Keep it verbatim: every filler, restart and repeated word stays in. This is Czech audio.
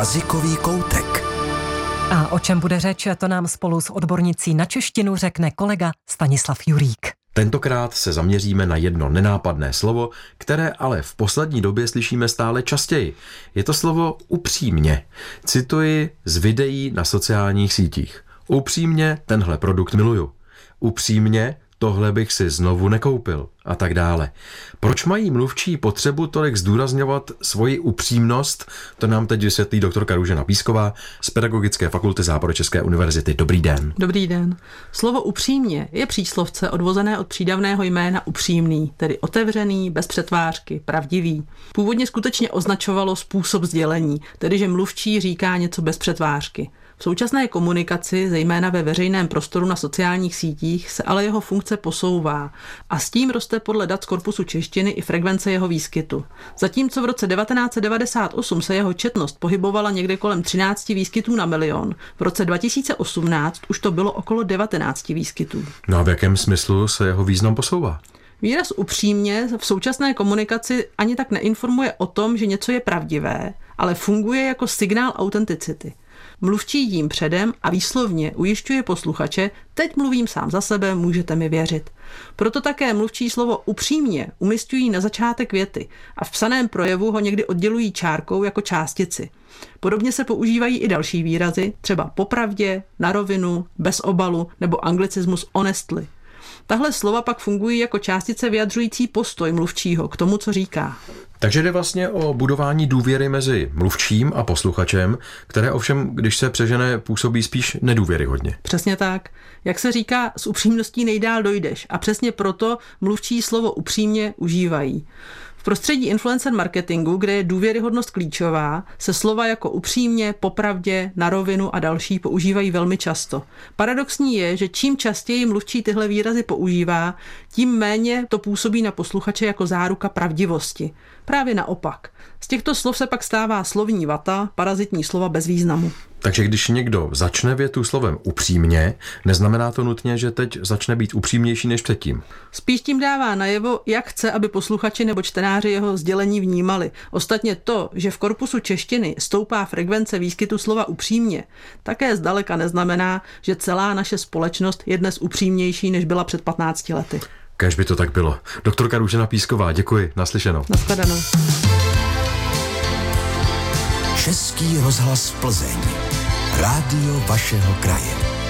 Jazykový koutek. A o čem bude řeč, to nám spolu s odbornicí na češtinu řekne kolega Stanislav Jurík. Tentokrát se zaměříme na jedno nenápadné slovo, které ale v poslední době slyšíme stále častěji. Je to slovo upřímně. Cituji z videí na sociálních sítích. Upřímně tenhle produkt miluju. Upřímně tohle bych si znovu nekoupil a tak dále. Proč mají mluvčí potřebu tolik zdůrazňovat svoji upřímnost? To nám teď vysvětlí doktorka Růžena Písková z Pedagogické fakulty Západočeské univerzity. Dobrý den. Dobrý den. Slovo upřímně je příslovce odvozené od přídavného jména upřímný, tedy otevřený, bez přetvářky, pravdivý. Původně skutečně označovalo způsob sdělení, tedy že mluvčí říká něco bez přetvářky. V současné komunikaci, zejména ve veřejném prostoru na sociálních sítích, se ale jeho funkce posouvá a s tím roste podle dat z korpusu češtiny i frekvence jeho výskytu. Zatímco v roce devatenáct set devadesát osm se jeho četnost pohybovala někde kolem třináct výskytů na milion, v roce dva tisíce osmnáct už to bylo okolo devatenáct výskytů. No a v jakém smyslu se jeho význam posouvá? Výraz upřímně v současné komunikaci ani tak neinformuje o tom, že něco je pravdivé, ale funguje jako signál autenticity. Mluvčí jím předem a výslovně ujišťuje posluchače, teď mluvím sám za sebe, můžete mi věřit. Proto také mluvčí slovo upřímně umisťují na začátek věty a v psaném projevu ho někdy oddělují čárkou jako částici. Podobně se používají i další výrazy, třeba popravdě, na rovinu, bez obalu nebo anglicismus honestly. Tahle slova pak fungují jako částice vyjadřující postoj mluvčího k tomu, co říká. Takže jde vlastně o budování důvěry mezi mluvčím a posluchačem, které ovšem, když se přežene, působí spíš nedůvěryhodně. Přesně tak. Jak se říká, s upřímností nejdál dojdeš a přesně proto mluvčí slovo upřímně užívají. V prostředí influencer marketingu, kde je důvěryhodnost klíčová, se slova jako upřímně, popravdě, na rovinu a další používají velmi často. Paradoxní je, že čím častěji mluvčí tyhle výrazy používá, tím méně to působí na posluchače jako záruka pravdivosti. Právě naopak. Z těchto slov se pak stává slovní vata, parazitní slova bez významu. Takže když někdo začne větu slovem upřímně, neznamená to nutně, že teď začne být upřímnější než předtím. Spíš tím dává najevo, jak chce, aby posluchači nebo čtenáři jeho sdělení vnímali. Ostatně to, že v korpusu češtiny stoupá frekvence výskytu slova upřímně, také zdaleka neznamená, že celá naše společnost je dnes upřímnější, než byla před patnácti lety. Kéž by to tak bylo. Doktorka Růžena Písková, děkuji, naslyšenou. Nashledanou. Český rozhlas Plzeň. Rádio vašeho kraje.